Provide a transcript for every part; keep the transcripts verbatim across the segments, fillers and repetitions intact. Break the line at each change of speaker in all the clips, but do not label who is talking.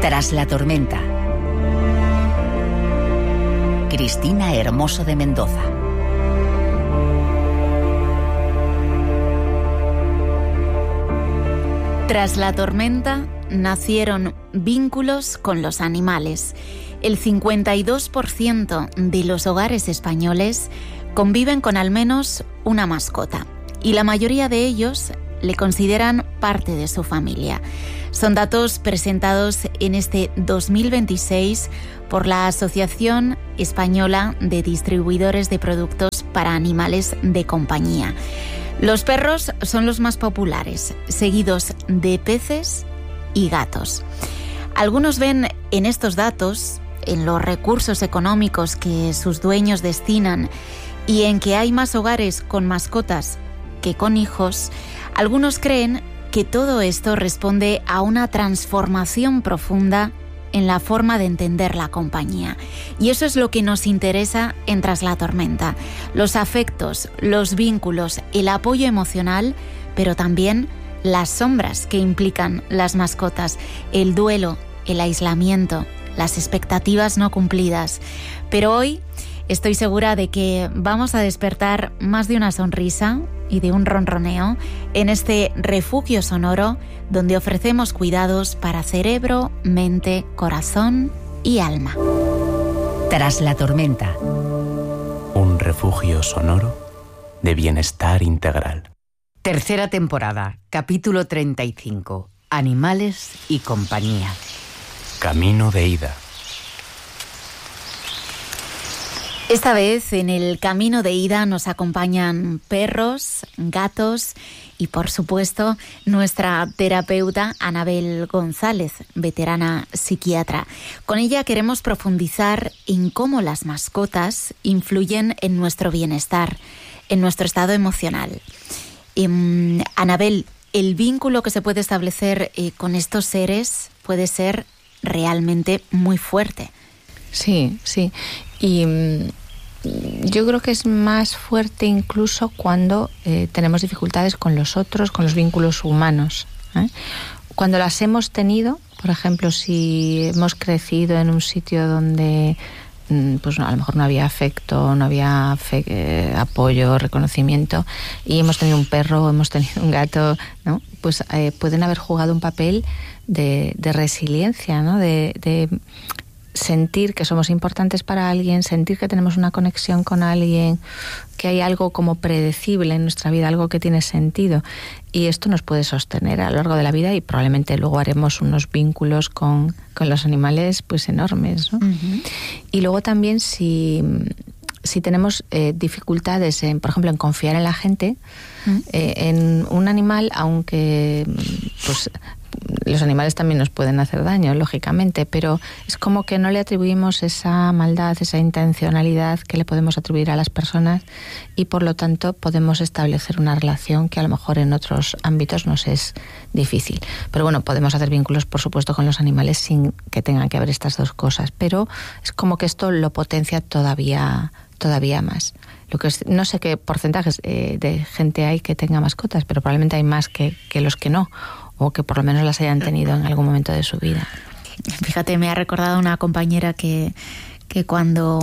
Tras la tormenta. Cristina Hermoso de Mendoza.
Tras la tormenta nacieron vínculos con los animales. El cincuenta y dos por ciento de los hogares españoles conviven con al menos una mascota y la mayoría de ellos le consideran parte de su familia. Son datos presentados en este dos mil veintiséis por la Asociación Española de Distribuidores de Productos para Animales de Compañía. Los perros son los más populares, seguidos de peces y gatos. Algunos ven en estos datos, en los recursos económicos que sus dueños destinan y en que hay más hogares con mascotas que con hijos, algunos creen que todo esto responde a una transformación profunda en la forma de entender la compañía. Y eso es lo que nos interesa en Tras la tormenta. Los afectos, los vínculos, el apoyo emocional, pero también las sombras que implican las mascotas, el duelo, el aislamiento, las expectativas no cumplidas. Pero hoy estoy segura de que vamos a despertar más de una sonrisa y de un ronroneo en este refugio sonoro donde ofrecemos cuidados para cerebro, mente, corazón y alma.
Tras la tormenta.
Un refugio sonoro de bienestar integral.
Tercera temporada, capítulo treinta y cinco. Animales y compañía.
Camino de ida.
Esta vez en el camino de ida nos acompañan perros, gatos y, por supuesto, nuestra terapeuta Anabel González, veterana psiquiatra. Con ella queremos profundizar en cómo las mascotas influyen en nuestro bienestar, en nuestro estado emocional. Eh, Anabel, el vínculo que se puede establecer eh, con estos seres puede ser realmente muy fuerte.
Sí, sí. Y mmm, yo creo que es más fuerte incluso cuando eh, tenemos dificultades con los otros, con los vínculos humanos, ¿eh? Cuando las hemos tenido, por ejemplo, si hemos crecido en un sitio donde mmm, pues a lo mejor no había afecto, no había fe, eh, apoyo, reconocimiento, y hemos tenido un perro, hemos tenido un gato, ¿no? Pues eh, pueden haber jugado un papel de, de resiliencia, ¿no? De, de sentir que somos importantes para alguien, sentir que tenemos una conexión con alguien, que hay algo como predecible en nuestra vida, algo que tiene sentido. Y esto nos puede sostener a lo largo de la vida y probablemente luego haremos unos vínculos con, con los animales pues enormes, ¿no? Uh-huh. Y luego también si, si tenemos eh, dificultades, en, por ejemplo, en confiar en la gente, uh-huh. eh, en un animal, aunque pues los animales también nos pueden hacer daño, lógicamente, pero es como que no le atribuimos esa maldad, esa intencionalidad que le podemos atribuir a las personas y por lo tanto podemos establecer una relación que a lo mejor en otros ámbitos nos es difícil. Pero bueno, podemos hacer vínculos, por supuesto, con los animales sin que tengan que haber estas dos cosas, pero es como que esto lo potencia todavía, todavía más. Lo que es, no sé qué porcentajes eh, de gente hay que tenga mascotas, pero probablemente hay más que, que los que no, o que por lo menos las hayan tenido en algún momento de su vida.
Fíjate, me ha recordado una compañera que, que cuando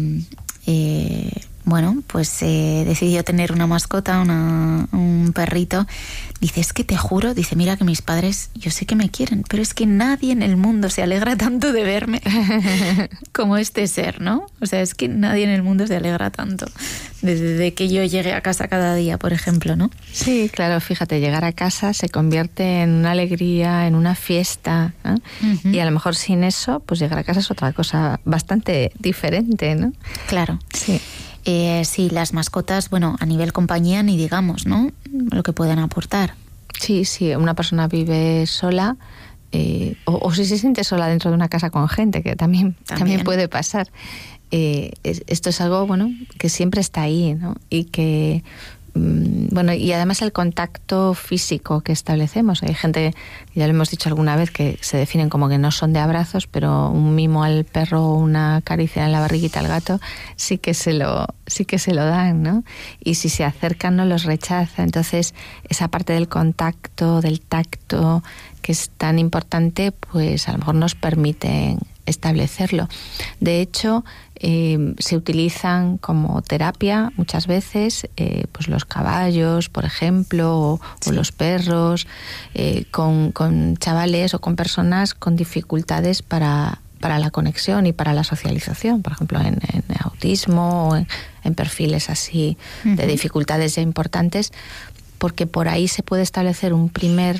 eh, bueno, pues eh, decidió tener una mascota, una, un perrito, dice, es que te juro, dice, mira que mis padres, yo sé que me quieren, pero es que nadie en el mundo se alegra tanto de verme como este ser, ¿no? O sea, es que nadie en el mundo se alegra tanto desde que yo llegue a casa cada día, por ejemplo, ¿no?
Sí, claro, fíjate, llegar a casa se convierte en una alegría, en una fiesta, ¿no? Uh-huh. Y a lo mejor sin eso, pues llegar a casa es otra cosa bastante diferente, ¿no?
Claro.
Sí.
Eh, sí, las mascotas, bueno, a nivel compañía ni digamos, ¿no? Lo que pueden aportar.
Sí, sí, una persona vive sola eh, o, o si se siente sola dentro de una casa con gente, que también, también. también puede pasar. Eh, es, esto es algo, bueno, que siempre está ahí, ¿no? Y que bueno, y además el contacto físico que establecemos. Hay gente, ya lo hemos dicho alguna vez, que se definen como que no son de abrazos, pero un mimo al perro o una caricia en la barriguita al gato sí que se lo, sí que se lo dan, ¿no? Y si se acercan no los rechaza. Entonces, esa parte del contacto, del tacto, que es tan importante, pues a lo mejor nos permite establecerlo. De hecho, eh, se utilizan como terapia muchas veces eh, pues los caballos, por ejemplo, o, sí. o los perros, eh, con, con chavales o con personas con dificultades para, para la conexión y para la socialización, por ejemplo, en, en autismo o en, en perfiles así uh-huh. de dificultades ya importantes, porque por ahí se puede establecer un primer...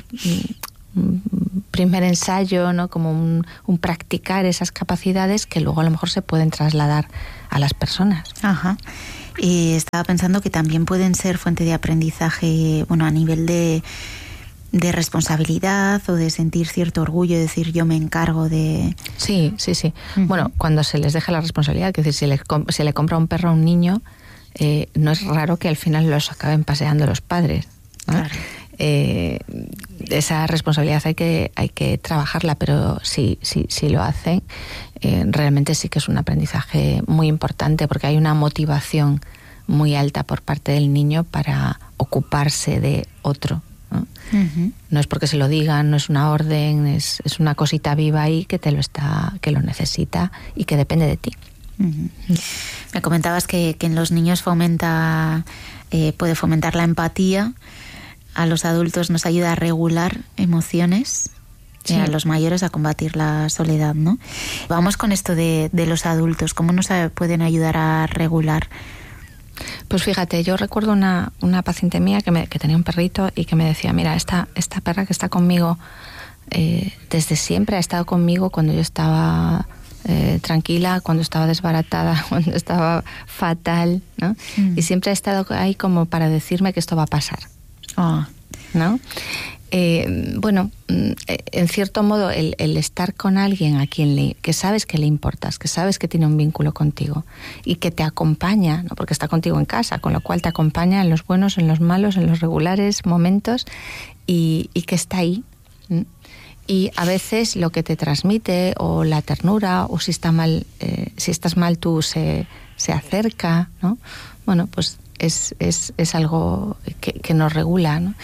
un primer ensayo, ¿no? Como un, un practicar esas capacidades que luego a lo mejor se pueden trasladar a las personas.
Ajá. Y estaba pensando que también pueden ser fuente de aprendizaje, bueno, a nivel de, de responsabilidad o de sentir cierto orgullo, decir yo me encargo de...
Sí, sí, sí. Uh-huh. Bueno, cuando se les deja la responsabilidad, es decir, si le, si le compra un perro a un niño, eh, no es raro que al final los acaben paseando los padres, ¿no? Claro. Eh, esa responsabilidad hay que hay que trabajarla, pero si sí, sí, sí lo hacen, eh, realmente sí que es un aprendizaje muy importante, porque hay una motivación muy alta por parte del niño para ocuparse de otro, ¿no? Uh-huh. No es porque se lo digan, no es una orden, es, es una cosita viva ahí que te lo está, que lo necesita y que depende de ti.
Uh-huh. Me comentabas que, que en los niños fomenta eh, puede fomentar la empatía. A los adultos nos ayuda a regular emociones, sí. y a los mayores a combatir la soledad, ¿no? Vamos con esto de, de los adultos, ¿cómo nos pueden ayudar a regular?
Pues fíjate, yo recuerdo una, una paciente mía que, me, que tenía un perrito y que me decía, mira, esta, esta perra que está conmigo eh, desde siempre ha estado conmigo cuando yo estaba eh, tranquila, cuando estaba desbaratada, cuando estaba fatal, ¿no? Mm. Y siempre ha estado ahí como para decirme que esto va a pasar.
Oh.
¿No? Eh, bueno, en cierto modo el, el estar con alguien a quien le, que sabes que le importas, que sabes que tiene un vínculo contigo y que te acompaña, ¿no? Porque está contigo en casa, con lo cual te acompaña en los buenos, en los malos, en los regulares momentos y, y que está ahí. ¿sí? Y a veces lo que te transmite o la ternura o si está mal, eh, si estás mal tú se, se acerca, ¿no? Bueno, pues Es, es, es algo que, que nos regula, ¿no?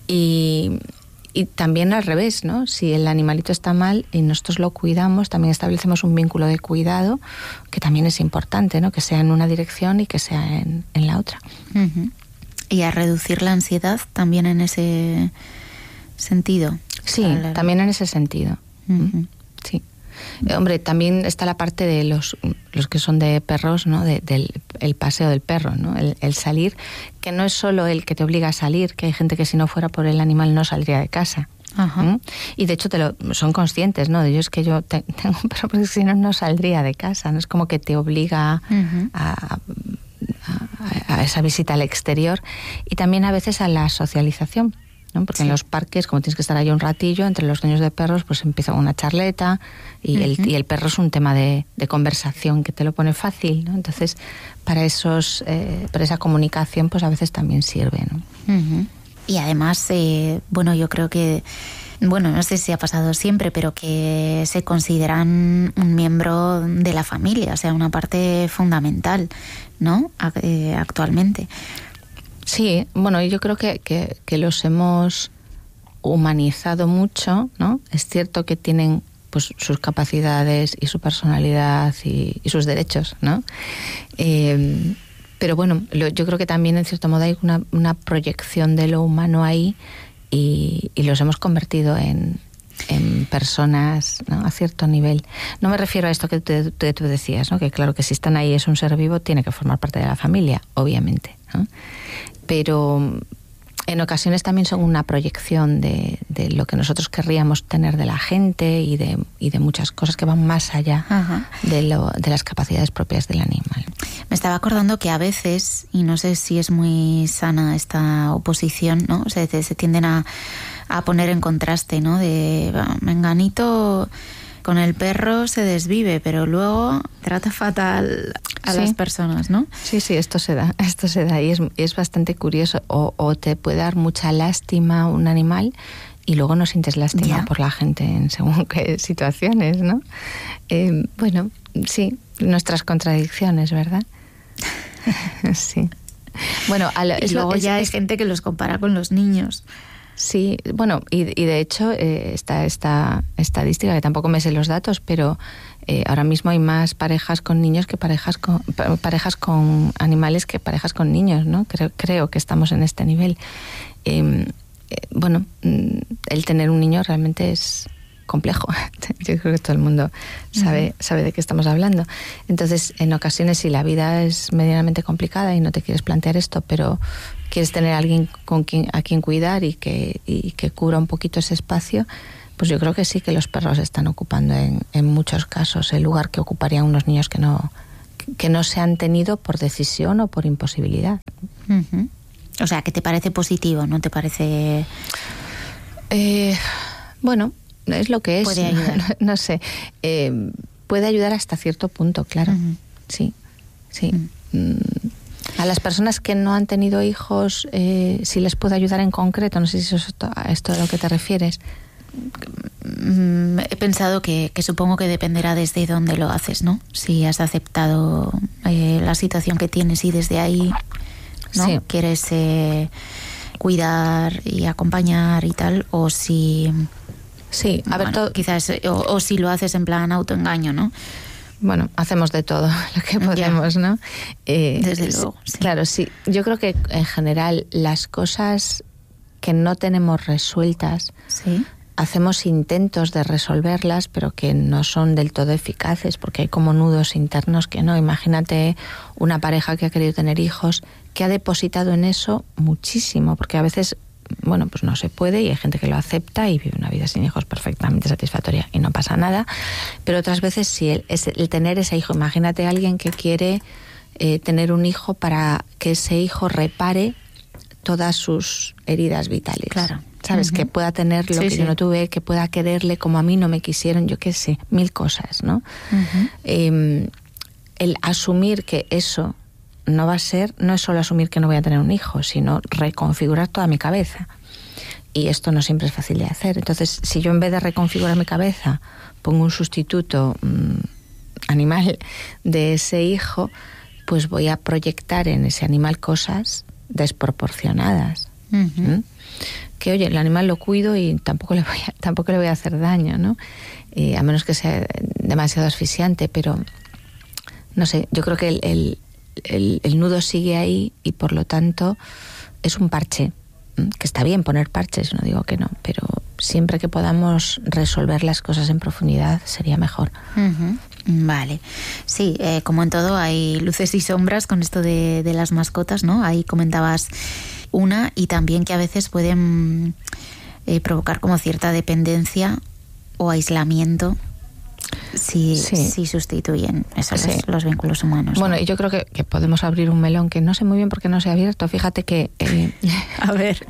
Y, y también al revés, ¿no? Si el animalito está mal y nosotros lo cuidamos, también establecemos un vínculo de cuidado que también es importante, ¿no? Que sea en una dirección y que sea en, en la otra.
Uh-huh. Y a reducir la ansiedad también en ese sentido.
Sí, la... también en ese sentido. Uh-huh. Sí. Hombre, también está la parte de los, los que son de perros, ¿no? De, del el paseo del perro, ¿no? El, el salir, que no es solo el que te obliga a salir, que hay gente que si no fuera por el animal no saldría de casa.
Ajá.
¿Mm? Y de hecho te lo, son conscientes, ¿no? De ellos que yo te, tengo un perro porque si no, no saldría de casa, ¿no? Es como que te obliga uh-huh. a, a, a esa visita al exterior y también a veces a la socialización, ¿no? Porque sí. en los parques, como tienes que estar ahí un ratillo, entre los dueños de perros, pues empieza una charleta y, uh-huh. el, y el perro es un tema de, de conversación que te lo pone fácil, ¿no? Entonces, para esos eh, para esa comunicación, pues a veces también sirve, ¿no?
Uh-huh. Y además, eh, bueno, yo creo que, bueno, no sé si ha pasado siempre, pero que se consideran un miembro de la familia, o sea, una parte fundamental, ¿no? Actualmente.
Sí, bueno, yo creo que, que, que los hemos humanizado mucho, ¿no? Es cierto que tienen pues sus capacidades y su personalidad y, y sus derechos, ¿no? Eh, pero bueno, lo, yo creo que también en cierto modo hay una, una proyección de lo humano ahí y, y los hemos convertido en, en personas, ¿no? A cierto nivel. No me refiero a esto que tú, que tú decías, ¿no? Que claro que si están ahí es un ser vivo, tiene que formar parte de la familia, obviamente, ¿no? Pero en ocasiones también son una proyección de, de lo que nosotros querríamos tener de la gente y de, y de muchas cosas que van más allá de, lo, de las capacidades propias del animal.
Me estaba acordando que a veces, y no sé si es muy sana esta oposición, ¿no? O sea, se, se tienden a, a poner en contraste, ¿no? De menganito con el perro se desvive, pero luego trata fatal a
sí.
las personas, ¿no?
Sí, sí, esto se da, esto se da y es, es bastante curioso. O, o te puede dar mucha lástima un animal y luego no sientes lástima
Ya.
por la gente en según qué situaciones, ¿no? Eh, bueno, sí, nuestras contradicciones, ¿verdad? Sí. Bueno, a lo,
Y
es
luego
lo, es,
ya
es,
hay gente que los compara con los niños.
Sí, bueno, y, y de hecho eh, está esta estadística, que tampoco me sé los datos, pero eh, ahora mismo hay más parejas con niños que parejas con parejas con animales que parejas con niños, ¿no? Creo, creo que estamos en este nivel. Eh, eh, bueno, el tener un niño realmente es complejo. Yo creo que todo el mundo sabe, uh-huh. sabe de qué estamos hablando. Entonces, en ocasiones, si la vida es medianamente complicada y no te quieres plantear esto, pero quieres tener a alguien con quien, a quien cuidar y que, y que cubra un poquito ese espacio, pues yo creo que sí que los perros están ocupando en, en muchos casos el lugar que ocuparían unos niños que no, que no se han tenido por decisión o por imposibilidad.
Uh-huh. O sea, que te parece positivo, ¿no te parece...?
Eh, bueno... Es lo que es.
Puede ayudar.
No, no sé. Eh, puede ayudar hasta cierto punto, claro. Uh-huh. Sí, sí. Uh-huh. A las personas que no han tenido hijos, eh, si les puede ayudar en concreto, no sé si eso es esto, a esto a lo que te refieres.
Mm, he pensado que, que supongo que dependerá desde dónde lo haces, ¿no? Si has aceptado eh, la situación que tienes y desde ahí, ¿no? Sí. Quieres eh, cuidar y acompañar y tal, o si...
Sí, a ver,
bueno,
todo...
quizás, o, o si lo haces en plan autoengaño, ¿no?
Bueno, hacemos de todo lo que podemos, ya. ¿No?
Eh, Desde luego. Sí.
Claro, sí. Yo creo que en general las cosas que no tenemos resueltas,
sí.
hacemos intentos de resolverlas, pero que no son del todo eficaces, porque hay como nudos internos que no. Imagínate una pareja que ha querido tener hijos, que ha depositado en eso muchísimo, porque a veces... bueno, pues no se puede y hay gente que lo acepta y vive una vida sin hijos perfectamente satisfactoria y no pasa nada, pero otras veces sí, el, es el tener ese hijo, imagínate a alguien que quiere eh, tener un hijo para que ese hijo repare todas sus heridas vitales.
Claro.
¿Sabes? Uh-huh. Que pueda tener lo sí, que sí. yo no tuve, que pueda quererle como a mí no me quisieron, yo qué sé, mil cosas, ¿no? Uh-huh. Eh, el asumir que eso no va a ser, no es solo asumir que no voy a tener un hijo, sino reconfigurar toda mi cabeza. Y esto no siempre es fácil de hacer. Entonces, si yo en vez de reconfigurar mi cabeza pongo un sustituto mmm, animal de ese hijo, pues voy a proyectar en ese animal cosas desproporcionadas. Uh-huh. ¿Mm? Que, oye, el animal lo cuido y tampoco le voy a, tampoco le voy a hacer daño, ¿no? Eh, a menos que sea demasiado asfixiante, pero no sé, yo creo que el... el El, el nudo sigue ahí y por lo tanto es un parche, que está bien poner parches, no digo que no, pero siempre que podamos resolver las cosas en profundidad sería mejor.
Uh-huh. Vale, sí, eh, como en todo hay luces y sombras con esto de, de las mascotas, ¿no? Ahí comentabas una y también que a veces pueden eh, provocar como cierta dependencia o aislamiento. Si, sí. si sustituyen esos sí. los vínculos humanos.
Bueno, ¿no? Y yo creo que, que podemos abrir un melón que no sé muy bien por qué no se ha abierto. Fíjate que... Eh,
a ver.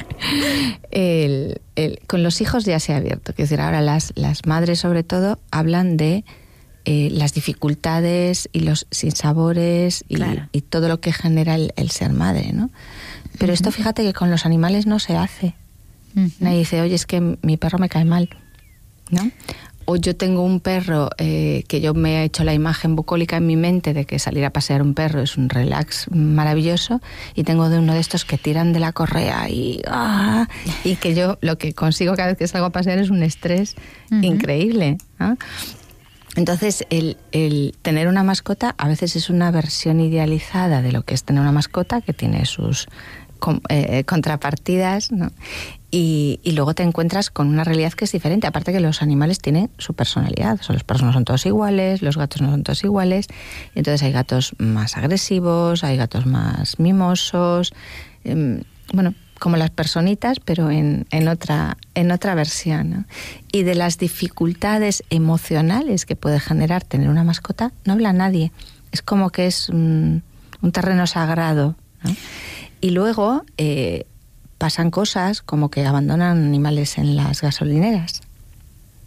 El, el, con los hijos ya se ha abierto. Quiero decir, ahora las, las madres sobre todo hablan de eh, las dificultades y los sinsabores y, claro. y todo lo que genera el, el ser madre, ¿no? Pero uh-huh. esto fíjate que con los animales no se hace. Uh-huh. Nadie dice, oye, es que mi perro me cae mal, ¿no? O yo tengo un perro eh, que yo me he hecho la imagen bucólica en mi mente de que salir a pasear un perro es un relax maravilloso y tengo de uno de estos que tiran de la correa y, ¡ah! Y que yo lo que consigo cada vez que salgo a pasear es un estrés uh-huh. increíble, ¿no? Entonces el, el tener una mascota a veces es una versión idealizada de lo que es tener una mascota que tiene sus con, eh, contrapartidas, ¿no? Y, y luego te encuentras con una realidad que es diferente. Aparte que los animales tienen su personalidad. O sea, los perros no son todos iguales, los gatos no son todos iguales. Entonces hay gatos más agresivos, hay gatos más mimosos. Eh, bueno, como las personitas, pero en, en, otra, en otra versión, ¿no? Y de las dificultades emocionales que puede generar tener una mascota, no habla nadie. Es como que es un, un terreno sagrado, ¿no? Y luego... Eh, pasan cosas como que abandonan animales en las gasolineras.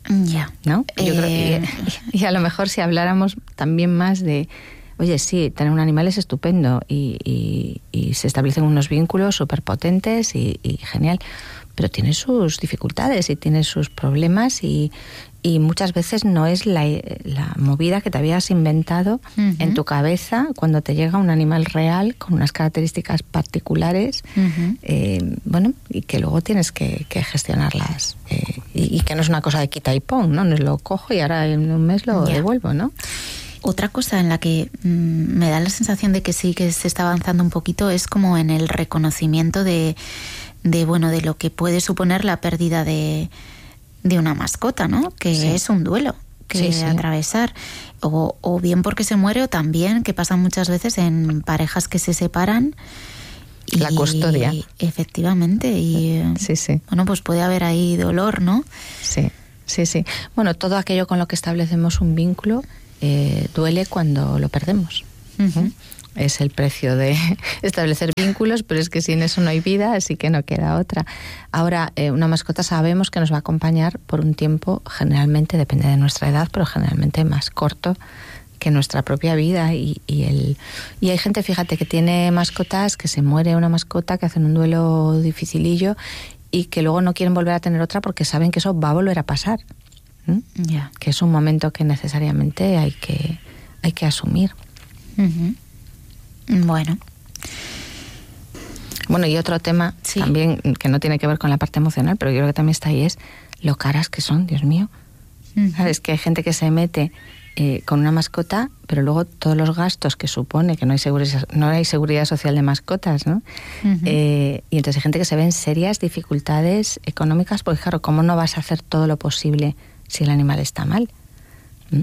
Ya.
¿No? Yo
Eh...
creo que, y, y a lo mejor si habláramos también más de, oye, sí, tener un animal es estupendo y, y, y se establecen unos vínculos súper potentes y, y genial, pero tiene sus dificultades y tiene sus problemas y, y muchas veces no es la, la movida que te habías inventado uh-huh. en tu cabeza cuando te llega un animal real con unas características particulares, uh-huh. eh, bueno, y que luego tienes que, que gestionarlas eh, y, y que no es una cosa de quita y pon, ¿no? No lo cojo y ahora en un mes lo yeah. devuelvo, ¿no?
Otra cosa en la que mmm, me da la sensación de que sí que se está avanzando un poquito es como en el reconocimiento de, de bueno, de lo que puede suponer la pérdida de, de una mascota, ¿no? Que sí. es un duelo que sí, sí. atravesar. O, o bien porque se muere, o también, que pasa muchas veces en parejas que se separan. Y,
la custodia.
Efectivamente. Y
sí, sí.
bueno, pues puede haber ahí dolor, ¿no?
Sí, sí, sí. Bueno, todo aquello con lo que establecemos un vínculo Eh, duele cuando lo perdemos. Uh-huh. Es el precio de establecer vínculos, pero es que sin eso no hay vida, así que no queda otra. Ahora, eh, una mascota sabemos que nos va a acompañar por un tiempo, generalmente, depende de nuestra edad, pero generalmente más corto que nuestra propia vida. Y, y, el, y hay gente, fíjate, que tiene mascotas, que se muere una mascota, que hacen un duelo dificilillo y que luego no quieren volver a tener otra porque saben que eso va a volver a pasar. ¿Mm?
Yeah.
Que es un momento que necesariamente hay que, hay que asumir.
Uh-huh. Bueno.
Bueno, y otro tema sí. también que no tiene que ver con la parte emocional, pero yo creo que también está ahí, es lo caras que son, Dios mío. Uh-huh. ¿Sabes? Que hay gente que se mete eh, con una mascota, pero luego todos los gastos que supone, que no hay seguridad, no hay seguridad social de mascotas, ¿no? Uh-huh. Eh, y entonces hay gente que se ve en serias dificultades económicas, porque claro, ¿cómo no vas a hacer todo lo posible si el animal está mal? ¿Mm?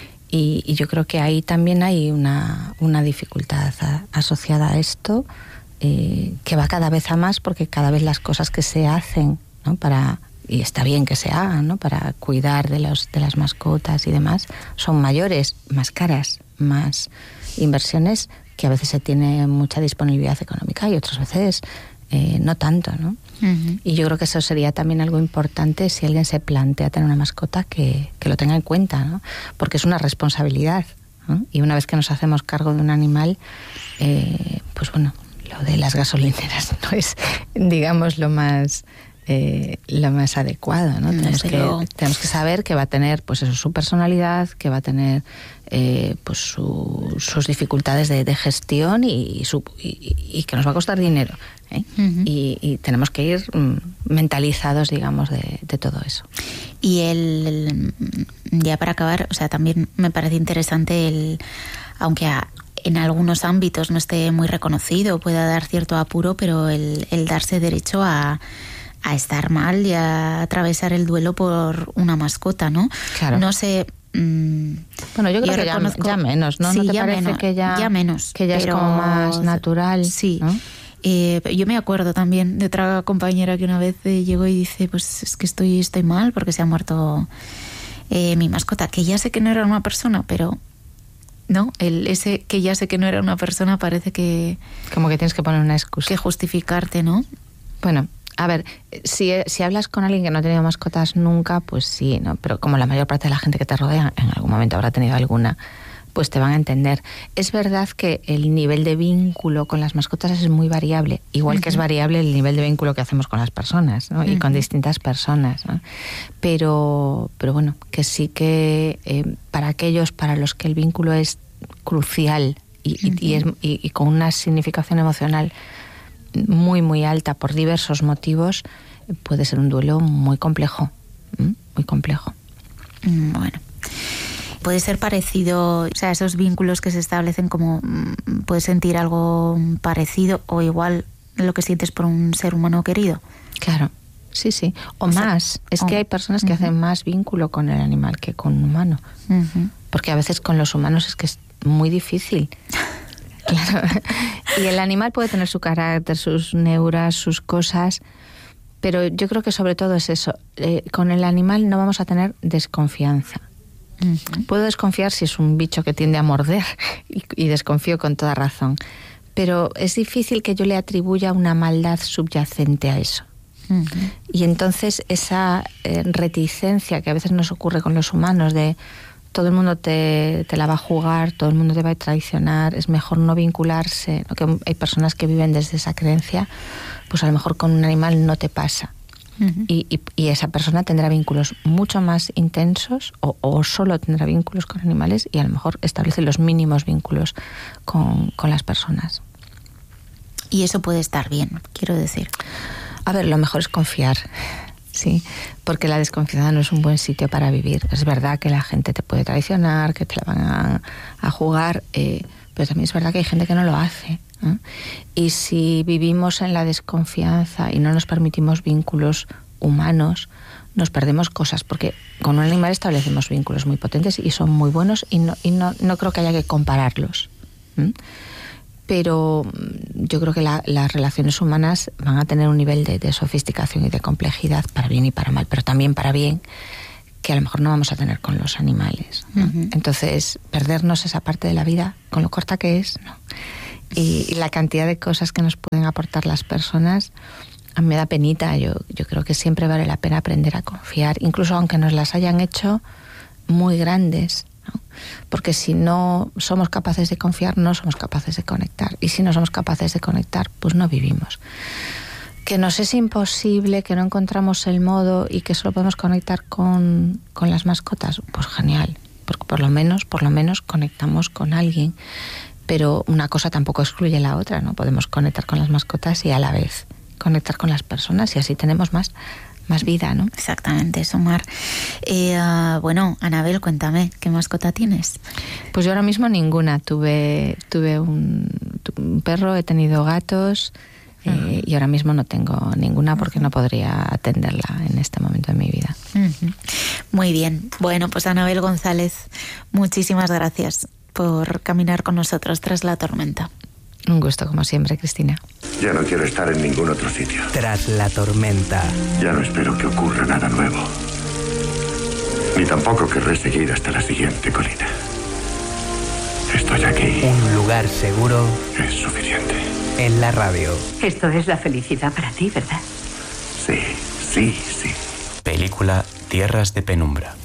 Y, y yo creo que ahí también hay una, una dificultad a, asociada a esto, eh, que va cada vez a más, porque cada vez las cosas que se hacen, ¿no? Para, y está bien que se hagan, ¿no? Para cuidar de, los, de las mascotas y demás, son mayores, más caras, más inversiones, que a veces se tiene mucha disponibilidad económica y otras veces eh, no tanto, ¿no? Uh-huh. Y yo creo que eso sería también algo importante si alguien se plantea tener una mascota, que, que lo tenga en cuenta, ¿no? Porque es una responsabilidad, ¿no? Y una vez que nos hacemos cargo de un animal, eh, pues bueno, lo de las gasolineras no es, digamos, lo más eh, lo más adecuado, ¿no? Tenemos que, tenemos que saber que va a tener, pues eso, su personalidad, que va a tener eh, pues su, sus dificultades de, de gestión y, y, su, y, y que nos va a costar dinero, ¿eh? Uh-huh. y, y tenemos que ir mm, mentalizados, digamos, de, de todo eso.
Y el, el ya para acabar, o sea, también me parece interesante el, aunque a, en algunos ámbitos no esté muy reconocido, pueda dar cierto apuro, pero el, el darse derecho a a estar mal y a atravesar el duelo por una mascota, ¿no?
Claro.
No sé. Mmm,
bueno, yo creo yo que reconozco, ya, ya menos, ¿no?
Sí,
¿No te
ya
parece
menos,
que ya,
ya menos,
que ya
pero,
es como más natural?
Sí.
¿No?
Eh, yo me acuerdo también de otra compañera que una vez eh, llegó y dice, pues es que estoy, estoy mal porque se ha muerto eh, mi mascota, que ya sé que no era una persona, pero no, el ese que ya sé que no era una persona parece que
como que tienes que poner una excusa,
que justificarte, ¿no?
Bueno, a ver, si, si hablas con alguien que no ha tenido mascotas nunca, pues sí, ¿no? Pero como la mayor parte de la gente que te rodea en algún momento habrá tenido alguna, pues te van a entender. Es verdad que el nivel de vínculo con las mascotas es muy variable, igual uh-huh. que es variable el nivel de vínculo que hacemos con las personas, ¿no? Uh-huh. Y con distintas personas, ¿no? Pero, pero bueno, que sí que eh, para aquellos para los que el vínculo es crucial y, uh-huh. y, y, es, y, y con una significación emocional muy muy alta por diversos motivos, puede ser un duelo muy complejo, ¿m? muy complejo.
Bueno, puede ser parecido, o sea, esos vínculos que se establecen, como puedes sentir algo parecido o igual lo que sientes por un ser humano querido.
Claro, sí, sí, o, o más. Sea, es o, que hay personas que uh-huh. hacen más vínculo con el animal que con un humano, uh-huh. porque a veces con los humanos es que es muy difícil. Claro. Y el animal puede tener su carácter, sus neuras, sus cosas, pero yo creo que sobre todo es eso. Eh, con el animal no vamos a tener desconfianza. Uh-huh. Puedo desconfiar si es un bicho que tiende a morder y, y desconfío con toda razón, pero es difícil que yo le atribuya una maldad subyacente a eso. Uh-huh. Y entonces esa eh, reticencia que a veces nos ocurre con los humanos de todo el mundo te, te la va a jugar, todo el mundo te va a traicionar, es mejor no vincularse, ¿no? Que hay personas que viven desde esa creencia, pues a lo mejor con un animal no te pasa. Uh-huh. y, y, y esa persona tendrá vínculos mucho más intensos o, o solo tendrá vínculos con animales y a lo mejor establece los mínimos vínculos con, con las personas.
Y eso puede estar bien, quiero decir.
A ver, lo mejor es confiar, sí, porque la desconfianza no es un buen sitio para vivir. Es verdad que la gente te puede traicionar, que te la van a, a jugar, eh, pero también es verdad que hay gente que no lo hace, ¿eh? Y si vivimos en la desconfianza y no nos permitimos vínculos humanos, nos perdemos cosas, porque con un animal establecemos vínculos muy potentes y son muy buenos y no, y no, no creo que haya que compararlos. ¿eh? Pero yo creo que la, las relaciones humanas van a tener un nivel de, de sofisticación y de complejidad para bien y para mal, pero también para bien, que a lo mejor no vamos a tener con los animales, ¿no? Uh-huh. Entonces, perdernos esa parte de la vida, con lo corta que es, ¿no? y, y la cantidad de cosas que nos pueden aportar las personas, a mí me da penita. Yo, yo creo que siempre vale la pena aprender a confiar, incluso aunque nos las hayan hecho muy grandes, ¿no? Porque si no somos capaces de confiar, no somos capaces de conectar. Y si no somos capaces de conectar, pues no vivimos. Que nos es imposible, que no encontramos el modo y que solo podemos conectar con, con las mascotas, pues genial. Porque por lo menos, por lo menos conectamos con alguien. Pero una cosa tampoco excluye la otra, ¿no? Podemos conectar con las mascotas y a la vez conectar con las personas y así tenemos más... más vida, ¿no?
Exactamente, Sumar. Eh, uh, bueno, Anabel, cuéntame, ¿qué mascota tienes?
Pues yo ahora mismo ninguna. Tuve tuve un, un perro, he tenido gatos uh-huh. eh, y ahora mismo no tengo ninguna porque uh-huh. no podría atenderla en este momento de mi vida.
Uh-huh. Muy bien. Bueno, pues Anabel González, muchísimas gracias por caminar con nosotros tras la tormenta.
Un gusto, como siempre, Cristina.
Ya no quiero estar en ningún otro sitio.
Tras la tormenta.
Ya no espero que ocurra nada nuevo. Ni tampoco querré seguir hasta la siguiente colina. Estoy aquí.
Un lugar seguro.
Es suficiente.
En la radio.
Esto es la felicidad para ti, ¿verdad?
Sí, sí, sí.
Película Tierras de Penumbra.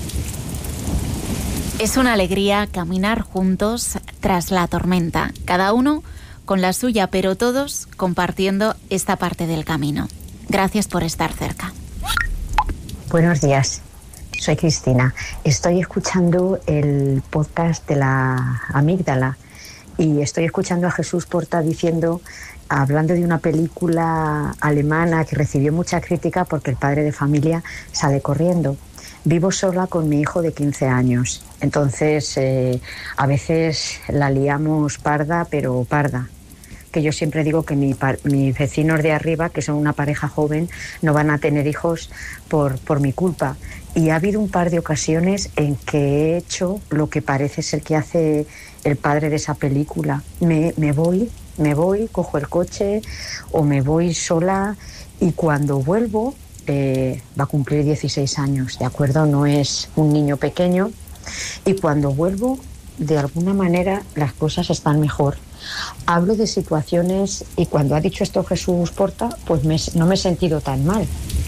Es una alegría caminar juntos tras la tormenta, cada uno con la suya, pero todos compartiendo esta parte del camino. Gracias por estar cerca.
Buenos días, soy Cristina. Estoy escuchando el podcast de la amígdala y estoy escuchando a Jesús Porta diciendo, hablando de una película alemana que recibió mucha crítica porque el padre de familia sale corriendo. Vivo sola con mi hijo de quince años, entonces eh, a veces la liamos parda, pero parda. Que yo siempre digo que mi, mis vecinos de arriba, que son una pareja joven, no van a tener hijos por, por mi culpa. Y ha habido un par de ocasiones en que he hecho lo que parece ser que hace el padre de esa película. Me, me voy, me voy, cojo el coche o me voy sola y cuando vuelvo... Eh, va a cumplir dieciséis años, ¿de acuerdo? No es un niño pequeño y cuando vuelvo, de alguna manera, las cosas están mejor. Hablo de situaciones y cuando ha dicho esto Jesús Porta, pues me, no me he sentido tan mal.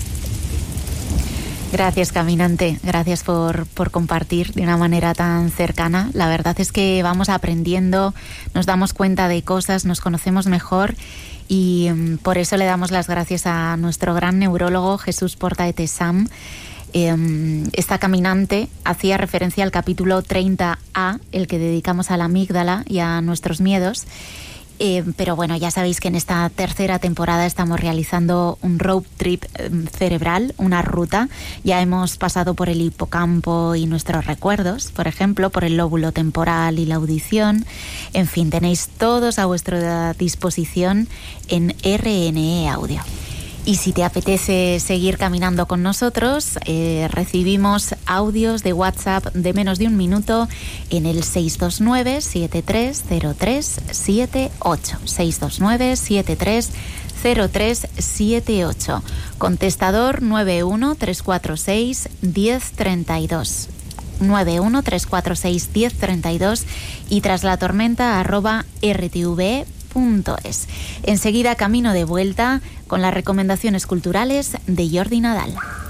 Gracias, caminante. Gracias por, por compartir de una manera tan cercana. La verdad es que vamos aprendiendo, nos damos cuenta de cosas, nos conocemos mejor. Y um, por eso le damos las gracias a nuestro gran neurólogo Jesús Porta Etesam. Eh, esta caminante hacía referencia al capítulo treinta A, el que dedicamos a la amígdala y a nuestros miedos. Eh, pero bueno, ya sabéis que en esta tercera temporada estamos realizando un road trip eh, cerebral, una ruta. Ya hemos pasado por el hipocampo y nuestros recuerdos, por ejemplo, por el lóbulo temporal y la audición. En fin, tenéis todos a vuestra disposición en R N E Audio. Y si te apetece seguir caminando con nosotros, eh, recibimos audios de WhatsApp de menos de un minuto en el seis dos nueve, siete tres cero tres siete ocho. seis dos nueve, siete tres cero tres siete ocho. Contestador nueve uno tres cuatro seis uno cero tres dos. nueve uno tres cuatro seis uno cero tres dos y tras la tormenta arroba r t v punto es. Enseguida camino de vuelta con las recomendaciones culturales de Jordi Nadal.